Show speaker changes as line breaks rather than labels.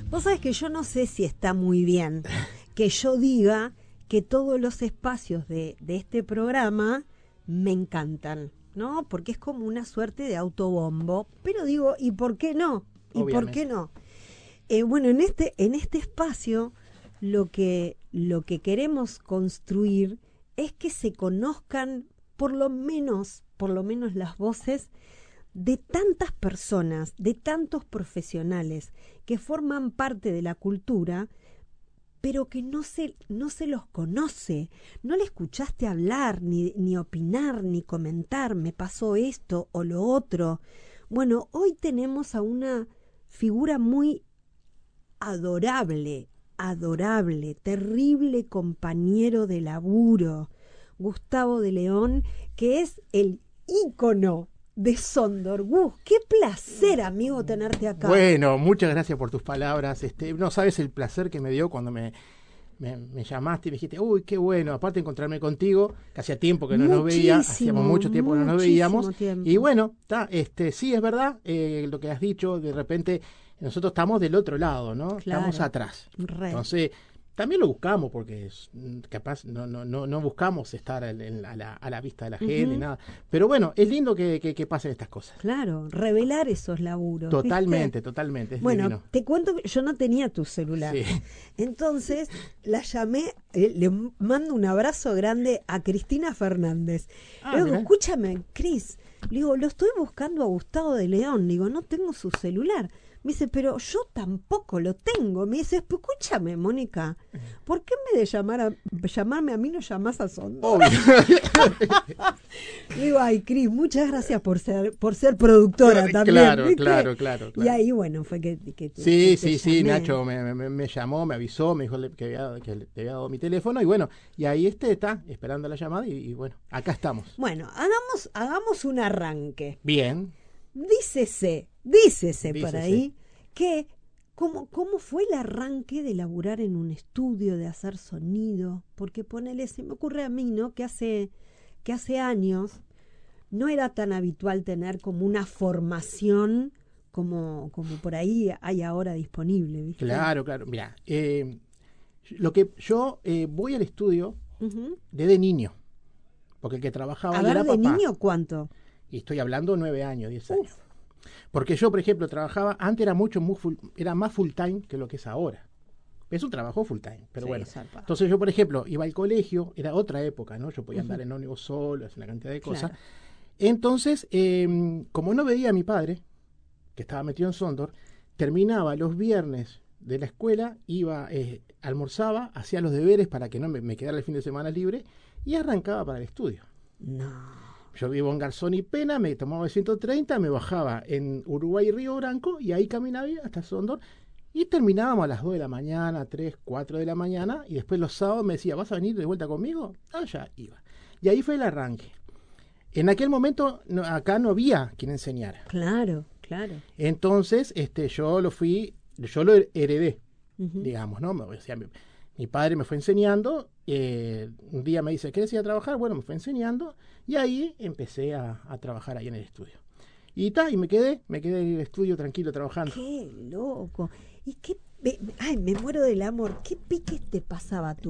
Vos sabés que yo no sé si está muy bien que yo diga que todos los espacios de este programa me encantan, ¿no? Porque es como una suerte de autobombo. Pero digo, ¿y por qué no? ¿Y
Obviamente.
por qué no? Bueno, en este espacio lo que queremos construir es que se conozcan por lo menos las voces de tantas personas, de tantos profesionales que forman parte de la cultura, pero que no se los conoce, no le escuchaste hablar, ni opinar, ni comentar, me pasó esto o lo otro. Bueno, hoy tenemos a una figura muy adorable, terrible compañero de laburo, Gustavo de León, que es el ícono de Sondor. Qué placer, amigo, tenerte acá.
Bueno, muchas gracias por tus palabras. No sabes el placer que me dio cuando me llamaste y me dijiste, uy, qué bueno, aparte de encontrarme contigo, que hacía tiempo que no nos veíamos, hacíamos mucho tiempo que no nos veíamos.
Tiempo.
Y bueno, sí, es verdad, lo que has dicho, de repente nosotros estamos del otro lado, ¿no?
Claro,
estamos atrás. Entonces, también lo buscamos porque capaz no buscamos estar a la vista de la gente, nada. Pero bueno, es lindo que pasen estas cosas.
Claro, revelar esos laburos.
Totalmente,
¿viste?
totalmente. Es
bueno,
divino.
Te cuento que yo no tenía tu celular.
Sí.
Entonces la llamé, le mando un abrazo grande a Cristina Fernández. Le digo, escúchame, Cris, le digo, lo estoy buscando a Gustavo de León. Le digo, no tengo su celular. Me dice, pero yo tampoco lo tengo. Me dice, escúchame, Mónica, ¿por qué en vez de llamarme a mí no llamás a Sondor? Digo, ay, Cris, muchas gracias por ser productora también.
Claro.
Y ahí, bueno, fue que
Sí, Nacho me llamó, me avisó, me dijo que le había dado mi teléfono y bueno, y ahí está esperando la llamada y bueno, acá estamos.
Bueno, hagamos un arranque.
Bien.
Dícese por ahí que ¿cómo fue el arranque de laburar en un estudio, de hacer sonido? Porque se me ocurre a mí, ¿no? Que hace años no era tan habitual tener como una formación como por ahí hay ahora disponible, ¿viste?
Claro. Mira, lo que yo voy al estudio desde niño, porque el que trabajaba ahí era papá.
¿De niño cuánto?
Y estoy hablando 9 años, 10 años. Porque yo, por ejemplo, trabajaba, antes era más full time que lo que es ahora. Es un trabajo full time, pero bueno.
Zarpa.
Entonces yo, por ejemplo, iba al colegio, era otra época, ¿no? Yo podía andar en ómnibus solo, hacer una cantidad de cosas.
Claro.
Entonces, como no veía a mi padre, que estaba metido en Sondor, terminaba los viernes de la escuela, almorzaba, hacía los deberes para que no me quedara el fin de semana libre y arrancaba para el estudio.
No.
Yo vivo en Garzón y Pena, me tomaba el 130, me bajaba en Uruguay y Río Branco y ahí caminaba hasta Sondor y terminábamos a las 2 de la mañana, 3, 4 de la mañana y después los sábados me decía, ¿vas a venir de vuelta conmigo? Ya iba. Y ahí fue el arranque. En aquel momento acá no había quien enseñara.
Claro.
Entonces yo lo heredé, digamos, ¿no? O sea, mi padre me fue enseñando, un día me dice, ¿quieres ir a trabajar? Bueno, me fue enseñando y ahí empecé a trabajar ahí en el estudio. Y me quedé en el estudio tranquilo trabajando.
¡Qué loco! Y me muero del amor. ¿Qué piques te pasaba tú?